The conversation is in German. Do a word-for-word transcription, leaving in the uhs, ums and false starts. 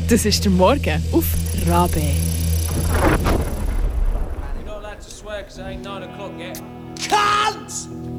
Das ist der Morgen auf Rabe. You're not allowed to swear because it ain't nine o'clock yet. Cunt!